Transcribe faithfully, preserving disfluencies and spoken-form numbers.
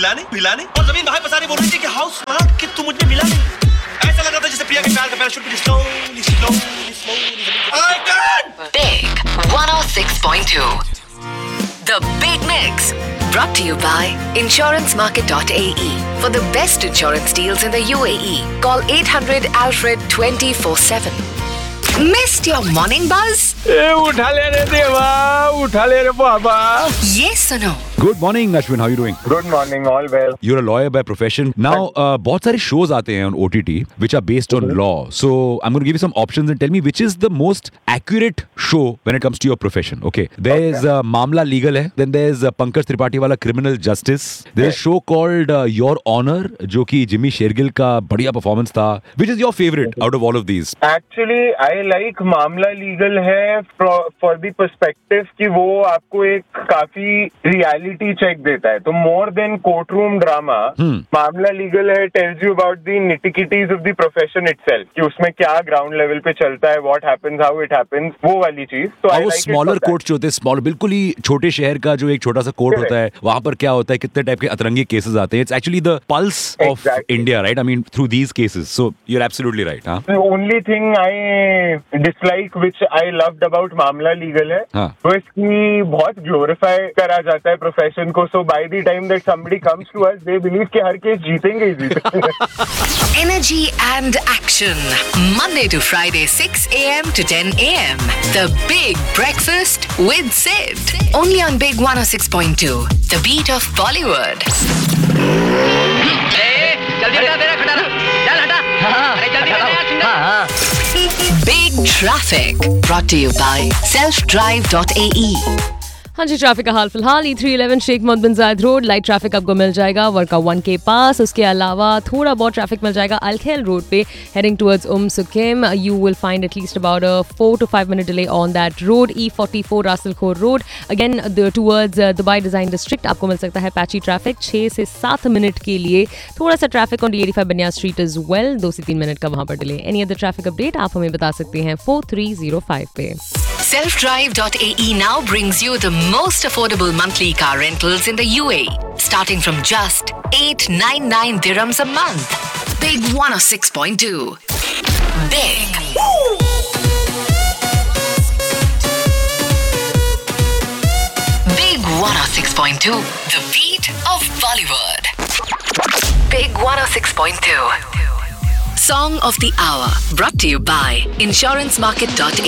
मिला नहीं मिला नहीं और जमीन बाहर पसारी बोल रही थी कि हाउ स्मार्ट कि तू मुझे मिला नहीं। ऐसा लग रहा था जैसे प्रिया के प्यार का पैराशूट मुझे slowly slowly slowly I can Big one oh six point two The Big Mix, brought to you by insurance market dot a e. For the best insurance deals in the U A E, call eight hundred Alfred twenty-four seven. Missed your morning buzz? ए उठा ले रे देवा, उठा ले रे बाबा। ये सुनो। Good morning, Ashwin. How are you doing? Good morning, all well. You're a lawyer by profession. Now, uh, बहुत सारे shows आते हैं on O T T which are based on law. So I'm going to give you some options and tell me which is the most accurate show when it comes to your profession. Okay. There's Okay. uh, Mamla Legal है. Then there's uh, Pankaj Tripathi वाला Criminal Justice. There's a show called uh, Your Honor जो कि Jimmy Shergill का बढ़िया performance था. Which is your favorite out of all of these? Actually, I like मामला legal है for the perspective कि वो आपको एक काफी reality चेक देता है. तो more than courtroom drama, Hmm. मामला लीगल है tells you about the nitty-gritties of the profession itself. कि उसमें क्या ground level पे चलता है, what happens, how it happens, वो वाली चीज. तो I और वो like it smaller for that. Court जो होते हैं स्मॉलर बिल्कुल ही छोटे शहर का जो एक छोटा सा कोर्ट Correct. होता है वहां पर क्या होता है कितने टाइप के अतरंगी केसेस आते हैं it's actually the pulse of Exactly. India right I mean through these cases so you are absolutely right हां The only thing I dislike which I loved about मामला लीगल है हाँ. वो इसकी बहुत ग्लोरीफाई करा जाता है प्रोफेशन को. सो by the time that somebody comes to us they believe कि हर केस जीतेंगे ही जीतेंगे. Energy and action. Monday to Friday, six a m to ten a m. The Big Breakfast with Sid. Only on Big one oh six point two. The beat of Bollywood. जल्दी हटा तेरा खटारा चल हटा अरे जल्दी हटा यार चिंगा Big Traffic. Brought to you by self drive dot a e. हाँ जी ट्रैफिक का हाल फिलहाल ई थ्री इलेवन शेख मोहम्मद बिन जायद रोड लाइट ट्रैफिक आपको मिल जाएगा वर्का वन के पास. उसके अलावा थोड़ा बहुत ट्रैफिक मिल जाएगा अलखेल रोड पे heading towards um सुकीम. You will find at least about a four to five minute delay on that road. E forty four रासल खोर road again towards Dubai design district आपको मिल सकता है पैची ट्रैफिक छः से सात मिनट के लिए. थोड़ा सा traffic on D eighty five बनिया स्ट्रीट इज वेल दो से तीन मिनट का वहाँ पर delay. Any other traffic update आप हमें बता सकते हैं फोर थ्री जीरो फाइव पे. self drive dot a e now brings you the most affordable monthly car rentals in the U A E, starting from just eight ninety-nine dirhams a month. Big one oh six point two. Big. Big one oh six point two. The beat of Bollywood. Big one oh six point two. Song of the hour brought to you by insurance market dot a e.